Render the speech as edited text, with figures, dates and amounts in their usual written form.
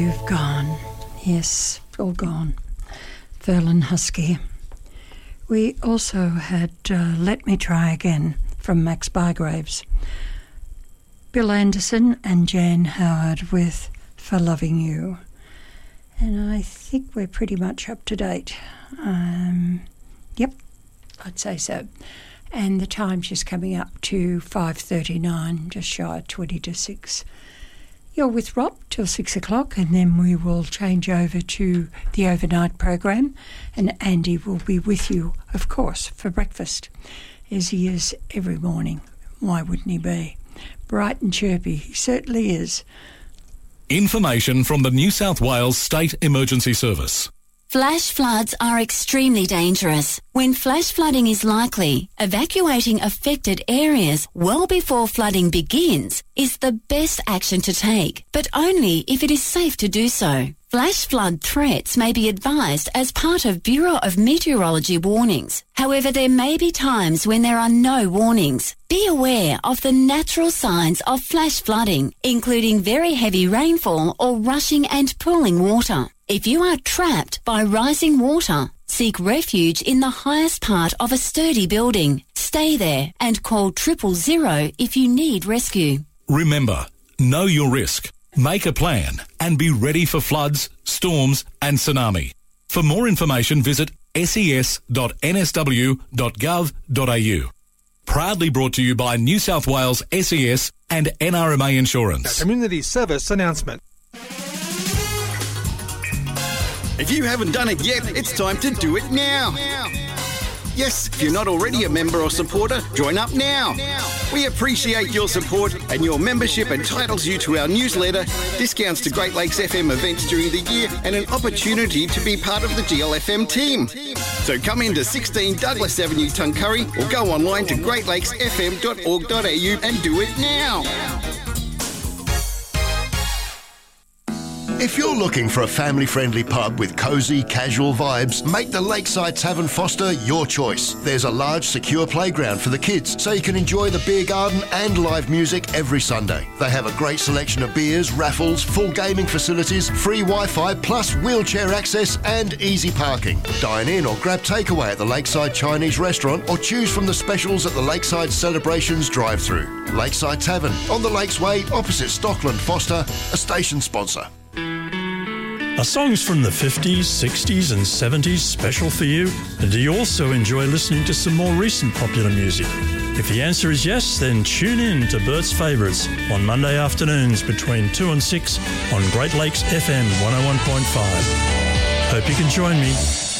You've gone. Yes, all gone. Verlin Husky. We also had Let Me Try Again from Max Bygraves. Bill Anderson and Jan Howard with For Loving You. And I think we're pretty much up to date. Yep, I'd say so. And the time's just coming up to 5:39, just shy of 20 to 6. You're with Rob till 6 o'clock, and then we will change over to the overnight program, and Andy will be with you, of course, for breakfast, as he is every morning. Why wouldn't he be? Bright and chirpy, he certainly is. Information from the New South Wales State Emergency Service. Flash floods are extremely dangerous. When flash flooding is likely, evacuating affected areas well before flooding begins is the best action to take, but only if it is safe to do so. Flash flood threats may be advised as part of Bureau of Meteorology warnings. However, there may be times when there are no warnings. Be aware of the natural signs of flash flooding, including very heavy rainfall or rushing and pooling water. If you are trapped by rising water, seek refuge in the highest part of a sturdy building. Stay there and call 000 if you need rescue. Remember, know your risk, make a plan and be ready for floods, storms and tsunami. For more information, visit ses.nsw.gov.au. Proudly brought to you by New South Wales SES and NRMA Insurance. A community service announcement. If you haven't done it yet, it's time to do it now. Yes, if you're not already a member or supporter, join up now. We appreciate your support, and your membership entitles you to our newsletter, discounts to Great Lakes FM events during the year, and an opportunity to be part of the GLFM team. So come into 16 Douglas Avenue, Tuncurry, or go online to greatlakesfm.org.au and do it now. If you're looking for a family-friendly pub with cosy, casual vibes, make the Lakeside Tavern Foster your choice. There's a large, secure playground for the kids, so you can enjoy the beer garden and live music every Sunday. They have a great selection of beers, raffles, full gaming facilities, free Wi-Fi, plus wheelchair access and easy parking. Dine in or grab takeaway at the Lakeside Chinese restaurant, or choose from the specials at the Lakeside Celebrations drive-thru. Lakeside Tavern, on the Lakesway, opposite Stockland Foster, a station sponsor. Are songs from the 50s, 60s and 70s special for you? And do you also enjoy listening to some more recent popular music? If the answer is yes, then tune in to Bert's Favourites on Monday afternoons between 2 and 6 on Great Lakes FM 101.5. Hope you can join me.